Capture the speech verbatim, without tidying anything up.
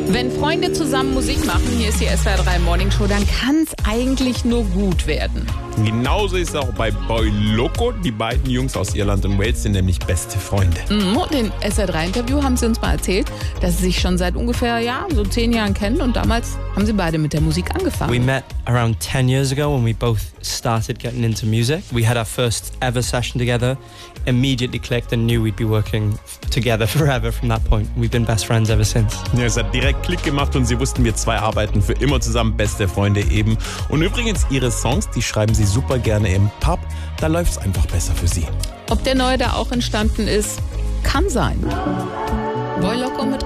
Wenn Freunde zusammen Musik machen, hier ist die S W R drei Morning Show, dann kann es eigentlich nur gut werden. Genauso ist es auch bei Boy Loco. Die beiden Jungs aus Irland und Wales sind nämlich beste Freunde. Mhm, und in S W R drei Interview haben sie uns mal erzählt, dass sie sich schon seit ungefähr ja, so zehn Jahren kennen und damals haben sie beide mit der Musik angefangen. We met around ten years ago when we both started getting into music. We had our first ever session together, immediately clicked and knew we'd be working together forever from that point. We've been best friends ever since. Ja, es hat direkt Klick gemacht und sie wussten, wir zwei arbeiten für immer zusammen, beste Freunde eben. Und übrigens, ihre Songs, die schreiben sie super gerne im Pub. Da läuft's einfach besser für sie. Ob der neue da auch entstanden ist, kann sein. Boy Loco mit